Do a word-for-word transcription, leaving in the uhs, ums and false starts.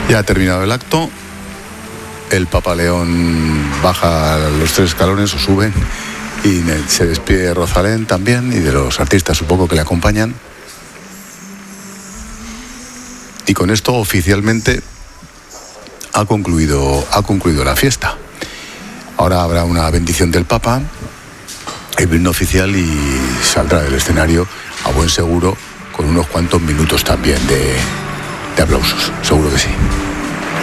Ya ha terminado el acto. El Papa León baja los tres escalones o sube y se despide de Rosalén también y de los artistas supongo que le acompañan. Y con esto oficialmente ha concluido, ha concluido la fiesta. Ahora habrá una bendición del Papa, el himno oficial y saldrá del escenario a buen seguro con unos cuantos minutos también de, de aplausos, seguro que sí.